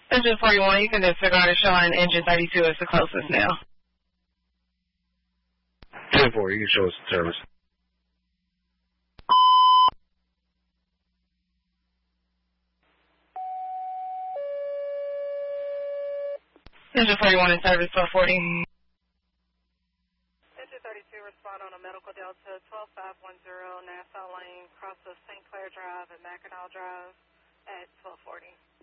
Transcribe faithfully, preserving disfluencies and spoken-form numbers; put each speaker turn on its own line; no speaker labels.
Engine forty-one, you can disregard it showing engine thirty-two is the closest now.
ten four, you can show us the service.
Engine forty-one in service, twelve forty.
Engine thirty-two, respond on a medical Delta twelve five one zero, Nassau Lane, cross of Saint Clair Drive and Mackinac Drive at twelve forty.